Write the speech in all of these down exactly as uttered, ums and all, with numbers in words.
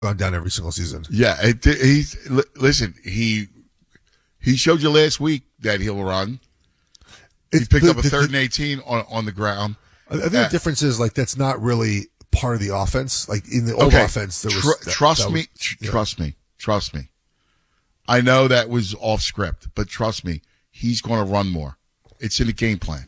gone down every single season. Yeah, it, he's listen. He he showed you last week that he'll run. He It's picked the- up a the- third and eighteen on on the ground. I think Uh, the difference is like that's not really part of the offense. Like in the old Okay, offense, there was Tr- that- trust that me, was- tr- yeah. trust me, trust me. I know that was off script, but trust me, he's going to run more. It's in the game plan.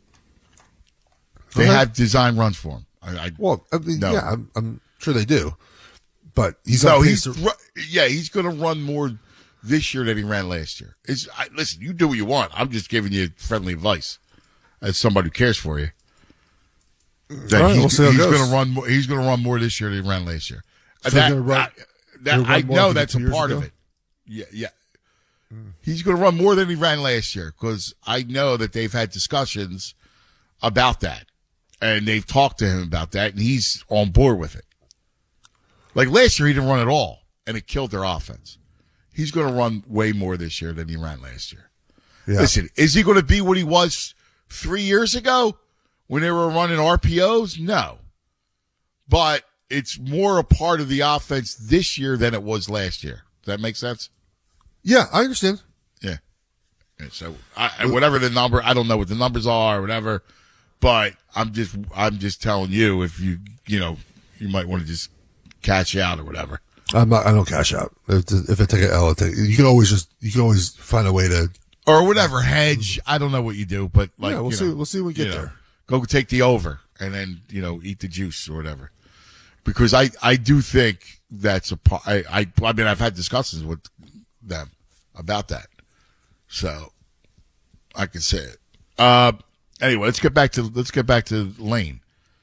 They Okay. have design runs for him. I, I, Well, I mean, No. yeah, I'm, I'm sure they do, but he's no, on pace he's to- ru- yeah, he's going to run more this year than he ran last year. It's I, listen, you do what you want. I'm just giving you friendly advice as somebody who cares for you. That All right, he's, we'll see how it he's goes. going to run. More, he's going to run more this year than he ran last year. So that, he's gonna run- I, that, he'll run I more know than that's two a years part ago? of it. Yeah, yeah. He's going to run more than he ran last year because I know that they've had discussions about that, and they've talked to him about that, and he's on board with it. Like last year, he didn't run at all, and it killed their offense. He's going to run way more this year than he ran last year. Yeah. Listen, is he going to be what he was three years ago when they were running R P Os? No. But it's more a part of the offense this year than it was last year. Does that make sense? Yeah, I understand. Yeah. And so I, and whatever the number, I don't know what the numbers are or whatever, but I'm just, I'm just telling you if you, you know, you might want to just cash out or whatever. I'm not. I don't cash out. If, if I take an L, I take, you can always just you can always find a way to. Or whatever, hedge. I don't know what you do, but like, Yeah, we'll you see. know, We'll see when we get you know, there. Go take the over and then, you know, eat the juice or whatever. Because I, I do think that's a part. I, I, I mean, I've had discussions with them about that. So I can say it. Uh, anyway, let's get back to, let's get back to Lane.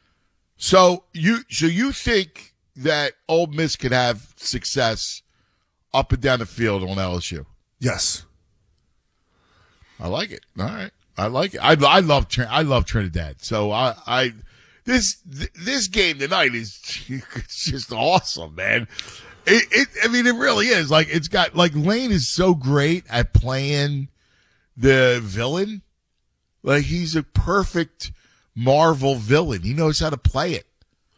So you, so you think that Ole Miss could have success up and down the field on L S U? Yes. I like it. All right, I like it. I, I love Trin- I love Trinidad. So I, I this th- this game tonight is it's just awesome, man. It, it I mean, it really is. Like it's got like Lane is so great at playing the villain. Like he's a perfect Marvel villain. He knows how to play it.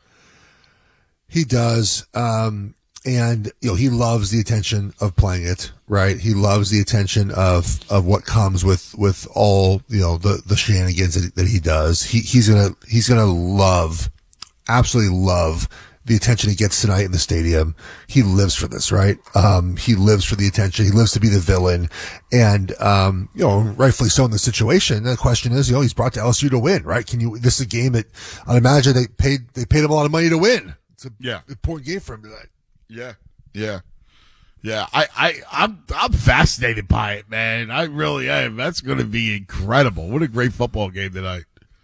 He does. Um, and, you know, he loves the attention of playing it, right? He loves the attention of, of what comes with, with all, you know, the, the shenanigans that, that he does. He, he's gonna, he's gonna love, absolutely love the attention he gets tonight in the stadium. He lives for this, right? Um, he lives for the attention. He lives to be the villain. And, um, you know, rightfully so in the situation. The question is, you know, he's brought to L S U to win, right? Can you, this is a game that I imagine they paid, they paid him a lot of money to win. It's a Yeah. important game for him tonight. Yeah, yeah, yeah. I, I, I'm, I'm fascinated by it, man. I really am. That's going to be incredible. What a great football game tonight.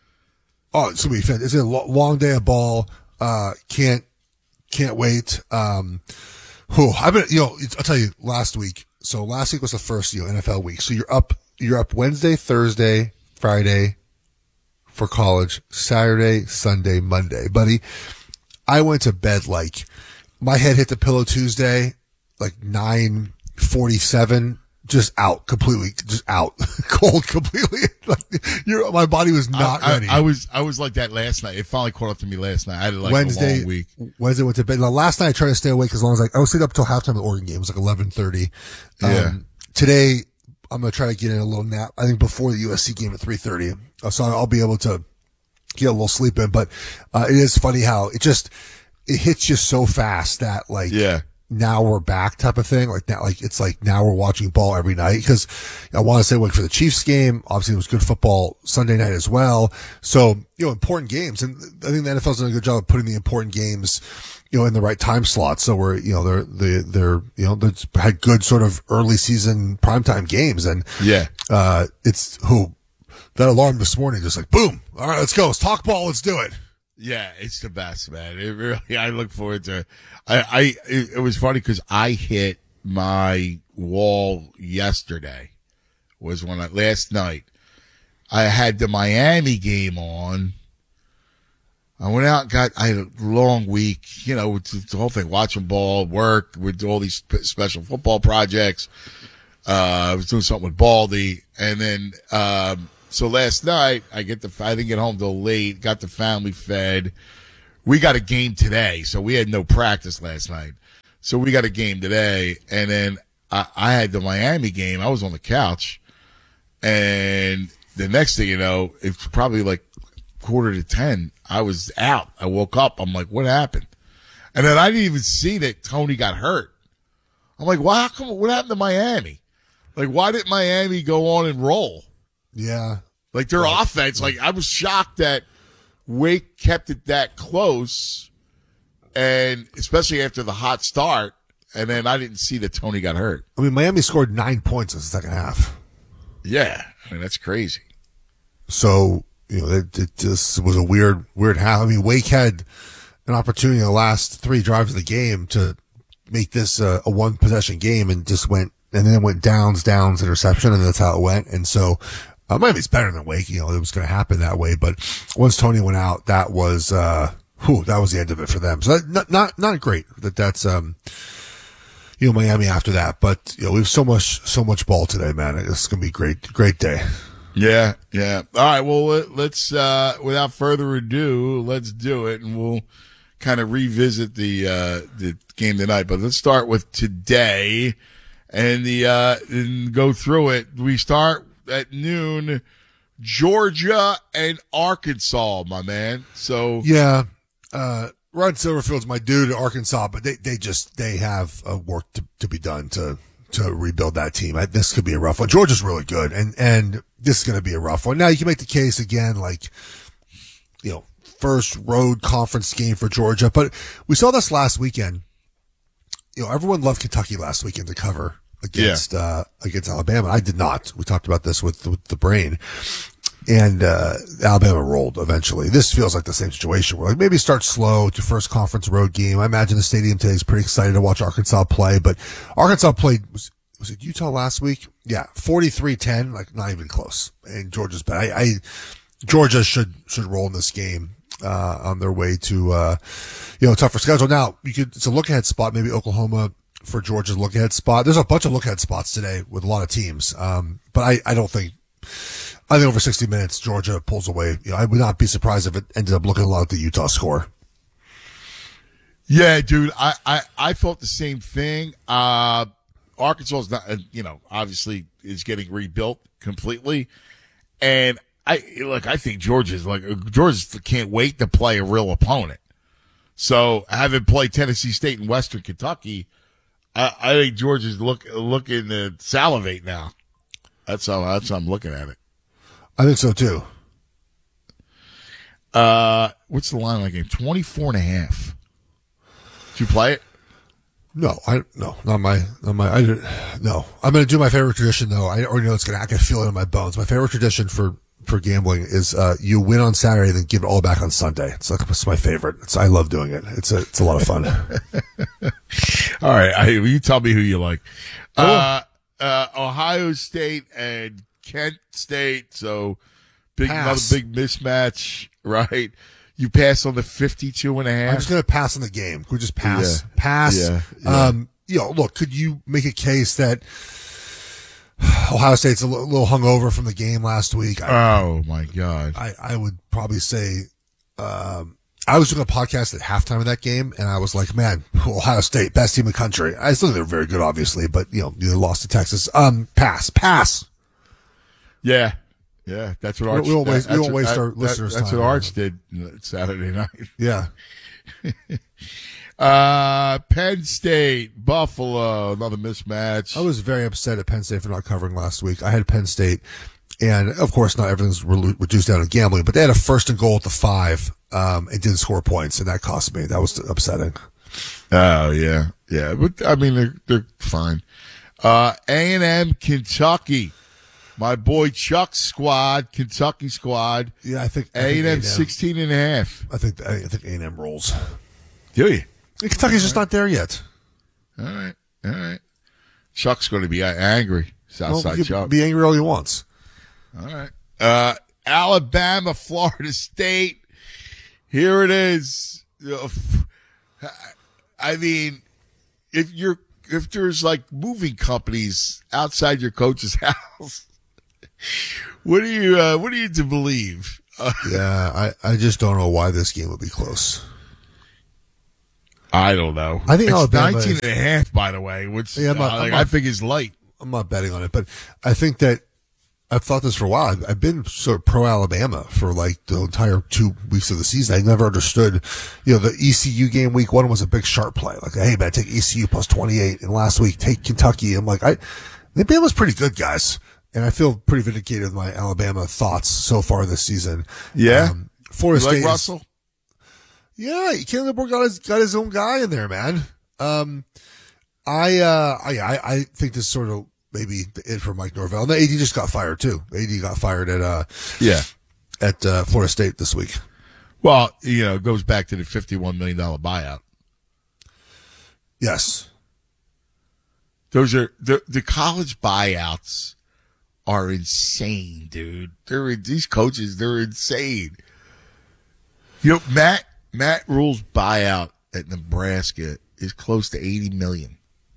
Oh, it's gonna be fantastic. It's a lo- long day of ball. Uh, can't, can't wait. Um, whew, I've been, you know, it's- I'll tell you last week. So last week was the first, you know, N F L week. So you're up, you're up Wednesday, Thursday, Friday for college, Saturday, Sunday, Monday, buddy. I went to bed like my head hit the pillow Tuesday, like nine forty-seven, just out completely, just out cold completely. Like you're, my body was not I, I- ready. I, was, I was like that last night. It finally caught up to me last night. I had like Wednesday, a long week. Wednesday went to bed. Now, last night I tried to stay awake as long as like I was sitting up until halftime of the Oregon game. It was like eleven thirty. Yeah. Um, today I'm going to try to get in a little nap. I think before the U S C game at three thirty. So I'll be able to get a little sleep in, but, uh, it is funny how it just, it hits you so fast that like, Yeah. now we're back type of thing. Like now, like it's like now we're watching ball every night. Cause I want to say like for the Chiefs game, obviously it was good football Sunday night as well. So, you know, important games. And I think the N F L's done a good job of putting the important games, you know, in the right time slot. So we're, you know, they're, they, they're, you know, they've had good sort of early season primetime games. And, Yeah. uh, it's who that alarm this morning, just like, boom. All right, let's go. Let's talk ball. Let's do it. Yeah, it's the best, man. It really, I look forward to. I, I, it, it was funny because I hit my wall yesterday. Was when I last night I had the Miami game on. I went out and got. I had a long week, you know, with the whole thing, watching ball, work with all these spe- special football projects. Uh, I was doing something with Baldy, and then. Um, So last night, I get the, I didn't get home till late, got the family fed. We got a game today, so we had no practice last night. So we got a game today, and then I, I had the Miami game. I was on the couch, and the next thing you know, it's probably like quarter to ten. I was out. I woke up. I'm like, what happened? And then I didn't even see that Tony got hurt. I'm like, well, how come, what happened to Miami? Like, why didn't Miami go on and roll? Yeah. Like, their right. offense, like, I was shocked that Wake kept it that close, and especially after the hot start, and then I didn't see that Tony got hurt. I mean, Miami scored nine points in the second half. Yeah. I mean, that's crazy. So, you know, it, it just was a weird, weird half. I mean, Wake had an opportunity in the last three drives of the game to make this uh, a one possession game, and just went, and then it went downs, downs, interception, and that's how it went. And so, uh, Miami's better than Wake. You know, it was going to happen that way. But once Tony went out, that was, uh, whew, that was the end of it for them. So that, not, not, not great that that's, um, you know, Miami after that. But, you know, we have so much, so much ball today, man. It's going to be a great, great day. Yeah. Yeah. All right. Well, let's, uh, without further ado, let's do it, and we'll kind of revisit the, uh, the game tonight. But let's start with today and the, uh, and go through it. We start at noon, Georgia and Arkansas, my man. So yeah, uh, Rod Silverfield's my dude at Arkansas, but they, they just, they have uh, work to, to be done to, to rebuild that team. I, this could be a rough one. Georgia's really good, and, and this is going to be a rough one. Now you can make the case again, like, you know, first road conference game for Georgia, but we saw this last weekend. You know, everyone loved Kentucky last weekend to cover against, yeah. uh, against Alabama. I did not. We talked about this with, with the brain, and, uh, Alabama rolled eventually. This feels like the same situation where like maybe start slow to first conference road game. I imagine the stadium today is pretty excited to watch Arkansas play, but Arkansas played, was, was it Utah last week? Yeah. forty-three ten, like not even close. And Georgia's bad. I, I, Georgia should, should roll in this game, uh, on their way to, uh, you know, tougher schedule. Now you could, it's a look ahead spot, maybe Oklahoma for Georgia's look ahead spot. There's a bunch of look ahead spots today with a lot of teams. Um, but I, I don't think, I think over sixty minutes, Georgia pulls away. You know, I would not be surprised if it ended up looking a lot like the Utah score. Yeah, dude, I, I, I felt the same thing. Uh, Arkansas is not, uh, you know, obviously is getting rebuilt completely. And I, look, I think Georgia's like, Georgia can't wait to play a real opponent. So having played Tennessee State and Western Kentucky, I, I think Georgia's look, looking to salivate now. That's how, that's how I'm looking at it. I think so too. Uh, what's the line on that game? twenty-four and a half. Did you play it? No, I, no, not my, not my, I didn't, no. I'm going to do my favorite tradition though. I already know it's going to, I can feel it in my bones. My favorite tradition for, for gambling is, uh, you win on Saturday, then give it all back on Sunday. It's like, it's my favorite. It's, I love doing it. It's a, it's a lot of fun. All right. I, you tell me who you like. Cool. Uh, uh, Ohio State and Kent State. So big, pass. Another big mismatch, right? You pass on the fifty-two and a half. I'm just going to pass on the game. Could we just pass? Yeah. Pass. Yeah. Yeah. Um, you know, look, could you make a case that Ohio State's a little, little hungover from the game last week? I, oh my God. I, I would probably say, um, I was doing a podcast at halftime of that game, and I was like, man, Ohio State, best team in the country. I still think they're very good, obviously, but, you know, they lost to Texas. Um, pass, pass. Yeah. Yeah. That's what Arch, we won't waste, that, we won't waste that, our that, listeners' that's time. That's what Arch did Saturday night. Yeah. uh, Penn State, Buffalo, another mismatch. I was very upset at Penn State for not covering last week. I had Penn State, and of course, not everything's re- reduced down to gambling, but they had a first and goal at the five. Um, and didn't score points, and that cost me. That was upsetting. Oh yeah, yeah, but I mean they're they're fine. Uh, A and M, Kentucky, my boy Chuck's squad, Kentucky squad. Yeah, I think A and M sixteen and a half. I think I think A and M rolls. Do you? Kentucky's just not there yet. All right, all right. Chuck's going to be angry. Southside well, Chuck. Be angry all you want. All right. Uh, Alabama, Florida State. Here it is. I mean, if you're, if there's like moving companies outside your coach's house, what do you, uh, what do you to believe? Uh, yeah, I, I just don't know why this game would be close. I don't know. I think it's Alabama nineteen is, and a half, by the way, which yeah, I'm not, uh, I'm like, not, I think is light. I'm not betting on it, but I think that I've thought this for a while. I've, I've been sort of pro Alabama for like the entire two weeks of the season. I never understood, you know, the E C U game week one was a big sharp play. Like, hey man, take E C U plus twenty-eight, and last week take Kentucky. I'm like, I, Alabama's pretty good, guys. And I feel pretty vindicated with my Alabama thoughts so far this season. Yeah. Um, Florida you State. Like Russell? Is, yeah, Caleb Moore got his, got his own guy in there, man. Um, I, uh, I, I, I think this is sort of maybe it for Mike Norvell. And the A D just got fired too. A D got fired at, uh, yeah, at, uh, Florida State this week. Well, you know, it goes back to the fifty-one million dollars buyout. Yes. Those are the, the college buyouts. Are insane, dude. They're these coaches. They're insane. You know, Matt Matt Rule's buyout at Nebraska is close to eighty million.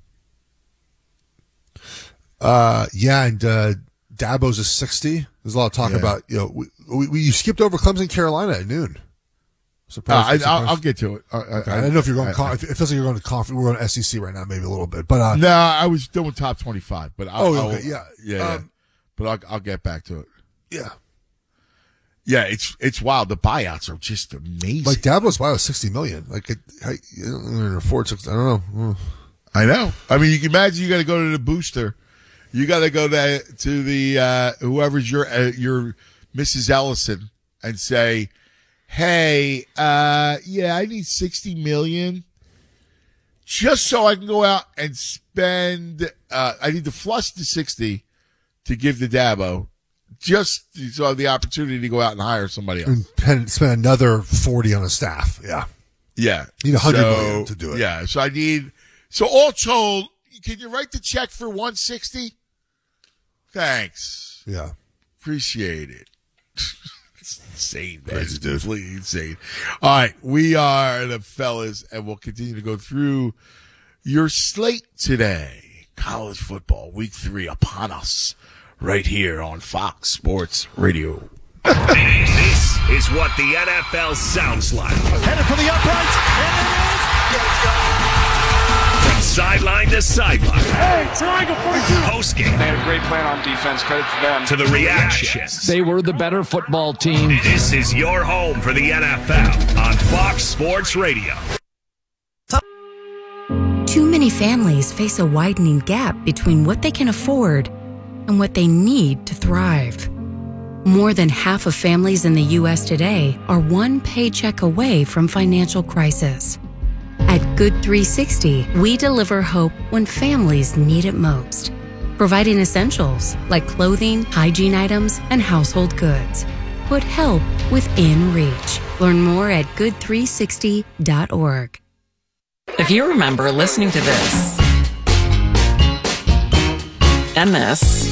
Uh, yeah, and uh, Dabo's is sixty. There's a lot of talk Yeah. about you know we, we, we you skipped over Clemson, Carolina at noon. Uh, Surprised, I, I'll, I'll get to it. I, okay. I, I don't know if you're going. I, Con- it feels like you're going to conference. We're going to S E C right now, maybe a little bit, but uh, no, I was doing top twenty-five, but I'll, oh, okay, I'll, yeah, yeah, yeah. um, But I'll, I'll get back to it. yeah. Yeah, it's it's wild. The buyouts are just amazing. Like Dabo's buyout was sixty million. Like it, I, you don't afford sixty. I don't know. Mm. I know. I mean, you can imagine you got to go to the booster. You got to go to to the uh, whoever's your uh, your Missus Ellison and say, "Hey, uh, yeah, I need sixty million, just so I can go out and spend. Uh, I need to flush the sixty to give to Dabo, just so I have the opportunity to go out and hire somebody else. And pen- spend another forty on a staff. Yeah, Yeah, you need a hundred so, million to do it. Yeah, so I need. So all told, can you write the check for one sixty? Thanks. Yeah. Appreciate it. It's insane, man. Crazy It's dude. completely insane. All right, we are the fellas, and we'll continue to go through your slate today. College football, week three upon us, right here on Fox Sports Radio. This is what the N F L sounds like. Headed for the uprights, and it is. Let's go. From sideline to sideline. Hey, triangle forty-two. Post game They had a great plan on defense. Credit to them. to the reactions. They were the better football team. This is your home for the N F L on Fox Sports Radio. Too many families face a widening gap between what they can afford and what they need to thrive. More than half of families in the U S today are one paycheck away from financial crisis. At Good three sixty, we deliver hope when families need it most, providing essentials like clothing, hygiene items, and household goods. Put help within reach. Learn more at good three sixty dot org. If you remember listening to this and this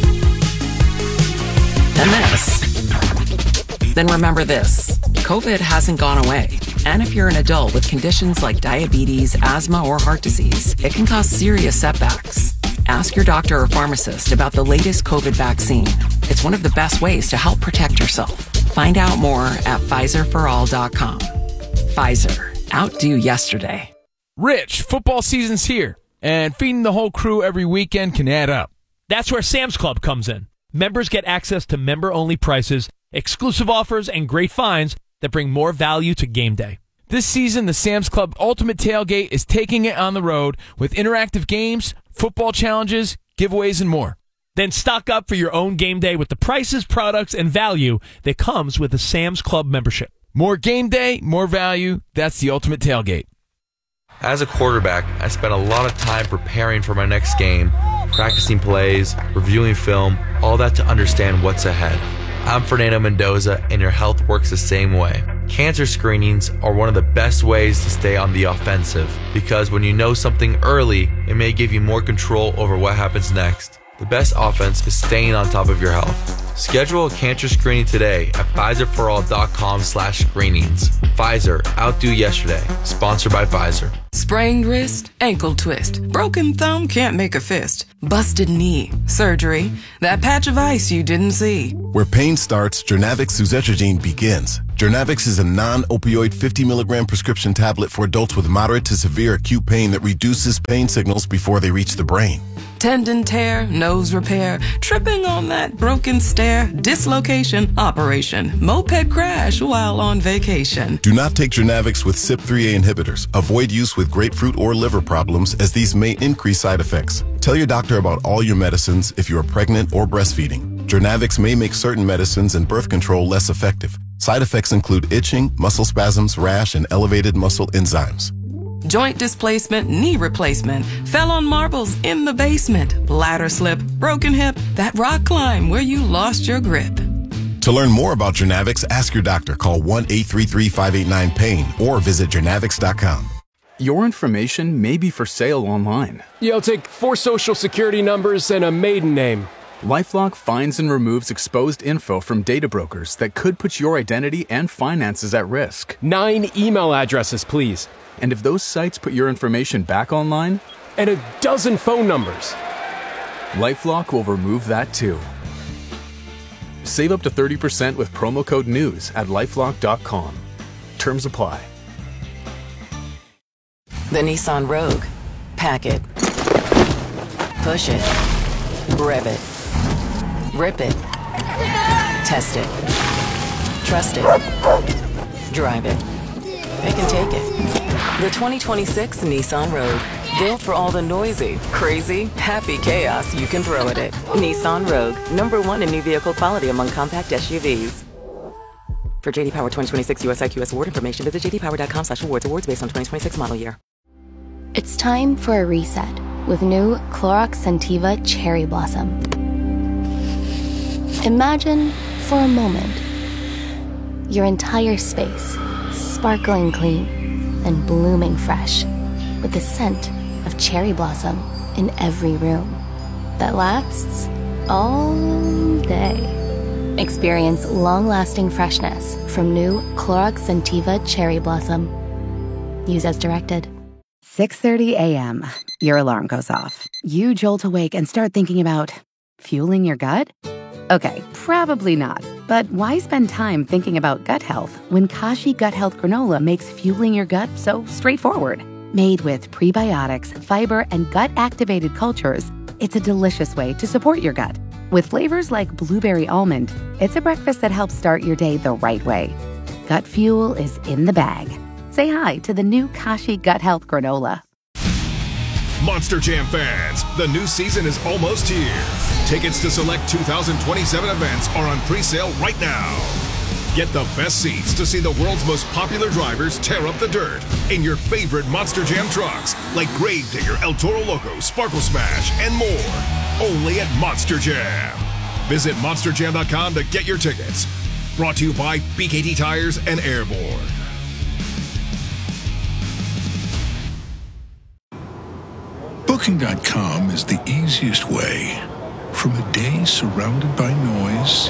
and this, then remember this. COVID hasn't gone away. And if you're an adult with conditions like diabetes, asthma, or heart disease, it can cause serious setbacks. Ask your doctor or pharmacist about the latest COVID vaccine. It's one of the best ways to help protect yourself. Find out more at Pfizer for all dot com. Pfizer. Outdo yesterday. Rich, football season's here, and feeding the whole crew every weekend can add up. That's where Sam's Club comes in. Members get access to member-only prices, exclusive offers, and great finds that bring more value to game day. This season, the Sam's Club Ultimate Tailgate is taking it on the road with interactive games, football challenges, giveaways, and more. Then stock up for your own game day with the prices, products, and value that comes with a Sam's Club membership. More game day, more value. That's the Ultimate Tailgate. As a quarterback, I spent a lot of time preparing for my next game, practicing plays, reviewing film, all that to understand what's ahead. I'm Fernando Mendoza, and your health works the same way. Cancer screenings are one of the best ways to stay on the offensive, because when you know something early, it may give you more control over what happens next. The best offense is staying on top of your health. Schedule a cancer screening today at Pfizer for all dot com slash screenings. Pfizer, outdo yesterday. Sponsored by Pfizer. Sprained wrist, ankle twist, broken thumb, can't make a fist, busted knee, surgery, that patch of ice you didn't see. Where pain starts, Jernavix Suzetrigine begins. Journavx is a non-opioid fifty milligram prescription tablet for adults with moderate to severe acute pain that reduces pain signals before they reach the brain. Tendon tear, nose repair, tripping on that broken stair, dislocation, operation, moped crash while on vacation. Do not take Journavx with C Y P three A inhibitors. Avoid use with grapefruit or liver problems, as these may increase side effects. Tell your doctor about all your medicines if you are pregnant or breastfeeding. Journavx may make certain medicines and birth control less effective. Side effects include itching, muscle spasms, rash, and elevated muscle enzymes. Joint displacement, knee replacement, fell on marbles in the basement, ladder slip, broken hip, that rock climb where you lost your grip. To learn more about Journavx, ask your doctor. Call one eight three three, five eight nine, pain or visit journavx dot com. Your information may be for sale online. Yeah, I'll take four social security numbers and a maiden name. LifeLock finds and removes exposed info from data brokers that could put your identity and finances at risk. Nine email addresses, please. And if those sites put your information back online? And a dozen phone numbers. LifeLock will remove that too. Save up to thirty percent with promo code NEWS at lifelock dot com. Terms apply. The Nissan Rogue. Pack it. Push it. Rev it. Rip it. Test it. Trust it. Drive it. It can take it. The twenty twenty-six Nissan Rogue. Built for all the noisy, crazy, happy chaos you can throw at it. Nissan Rogue. Number one in new vehicle quality among compact S U Vs. For J D Power twenty twenty-six U S I Q S award information, visit j d power dot com slash awards. Awards based on twenty twenty-six model year. It's time for a reset with new Clorox Scentiva Cherry Blossom. Imagine, for a moment, your entire space sparkling clean and blooming fresh with the scent of cherry blossom in every room that lasts all day. Experience long-lasting freshness from new Clorox Scentiva Cherry Blossom. Use as directed. six thirty a.m. Your alarm goes off. You jolt awake and start thinking about fueling your gut? Okay, probably not. But why spend time thinking about gut health when Kashi Gut Health Granola makes fueling your gut so straightforward? Made with prebiotics, fiber, and gut-activated cultures, it's a delicious way to support your gut. With flavors like blueberry almond, it's a breakfast that helps start your day the right way. Gut fuel is in the bag. Say hi to the new Kashi Gut Health Granola. Monster Jam fans, the new season is almost here. Tickets to select two thousand twenty-seven events are on pre-sale right now. Get the best seats to see the world's most popular drivers tear up the dirt in your favorite Monster Jam trucks, like Gravedigger, El Toro Loco, Sparkle Smash, and more. Only at Monster Jam. Visit monster jam dot com to get your tickets. Brought to you by B K T Tires and Airborne. Booking dot com is the easiest way from a day surrounded by noise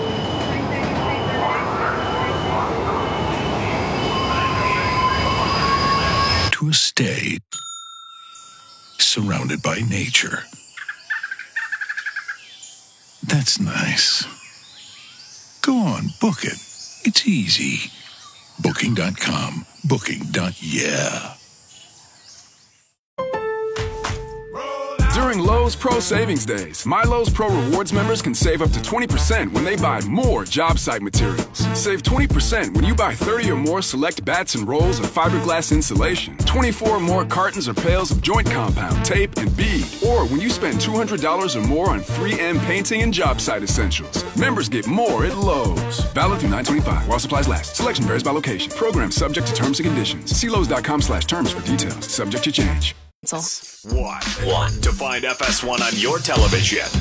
to a stay surrounded by nature. That's nice. Go on, book it. It's easy. Booking dot com. Booking. Yeah. During Lowe's Pro Savings Days, My Lowe's Pro Rewards members can save up to twenty percent when they buy more job site materials. Save twenty percent when you buy thirty or more select bats and rolls of fiberglass insulation, twenty-four or more cartons or pails of joint compound, tape, and bead, or when you spend two hundred dollars or more on three M painting and job site essentials. Members get more at Lowe's. Valid through nine twenty-five while supplies last. Selection varies by location. Program subject to terms and conditions. See Lowe's dot com slash terms for details. Subject to change. One. One. To find F S one on your television.